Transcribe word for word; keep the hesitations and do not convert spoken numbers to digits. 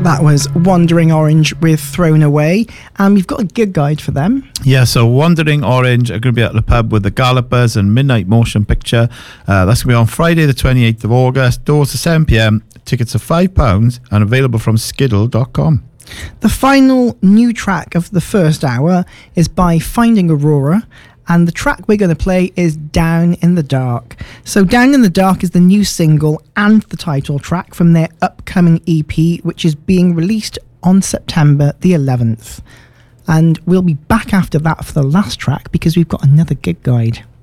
That was Wandering Orange with Thrown Away, and we've got a gig guide for them. Yeah, so Wandering Orange are going to be at the pub with the Gallopers and Midnight Motion Picture. Uh, that's going to be on Friday the twenty-eighth of August. Doors are seven p.m. Tickets are five pounds and available from skiddle dot com. The final new track of the first hour is by Finding Aurora, and the track we're going to play is Down in the Dark. So Down in the Dark is the new single and the title track from their upcoming E P, which is being released on September the eleventh. And we'll be back after that for the last track because we've got another gig guide.